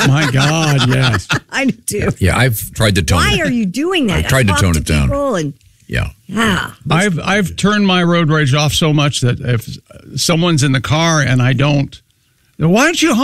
My God, yes. I do too. Yeah, I've tried to tone it. Why are you doing that? I've tried to tone it down. Yeah. I've turned my road rage off so much that if someone's in the car and I don't, why don't you honk?